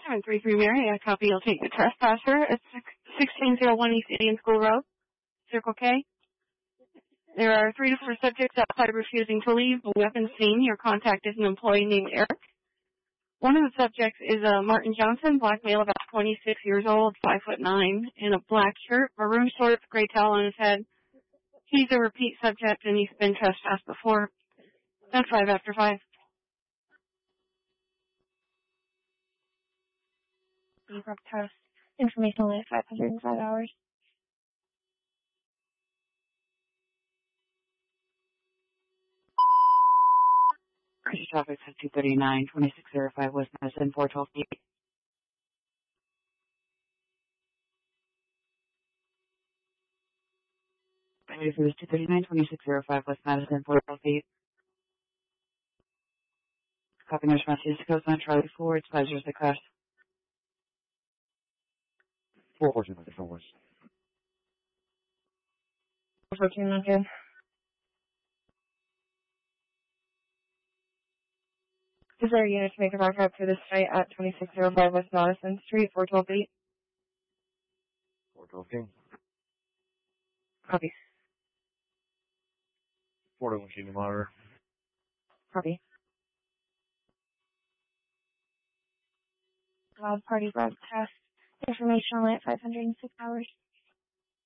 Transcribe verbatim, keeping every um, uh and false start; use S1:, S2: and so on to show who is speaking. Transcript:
S1: seven three three Mary, I copy. You'll take the trespasser at sixteen oh one East Indian School Road, Circle K. There are three to four subjects outside refusing to leave. The weapon seen. Your contact is an employee named Eric. One of the subjects is uh, Martin Johnson, black male, about twenty-six years old, five foot nine, in a black shirt, maroon shorts, gray towel on his head. He's a repeat subject, and he's been trespassed before. That's five after five.
S2: The drug test. Information only at five hundred five hours.
S3: Cruise traffic two thirty-nine, twenty-six oh five West Madison, four twelve feet. Cruise two thirty-nine, twenty-six oh five West Madison, four twelve feet. Copy Nurse Massachusetts Coast on Charlie four, it's five zero six crash.
S4: four fourteen, West. four
S2: fourteen, okay. Is there a unit to make a mark up for this site at twenty-six oh five West Madison Street, four twelve eight?
S4: four twelve King.
S2: Copy.
S4: four twelve King, monitor.
S2: Copy. Wild Party drug test. Information only at five hundred six hours.